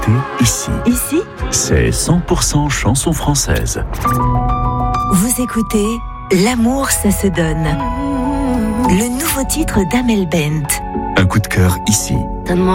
Ici, c'est 100% chansons françaises. Vous écoutez L'amour, ça se donne. Le nouveau titre d'Amel Bent. Un coup de cœur ici.